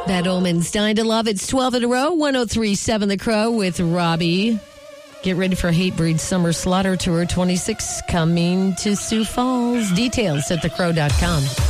Bad Omens, Dying to Love. It's 12 in a row. 103.7 The Crow with Robbie. Get ready for Hatebreed Summer Slaughter Tour 26 coming to Sioux Falls. Details at thecrow.com.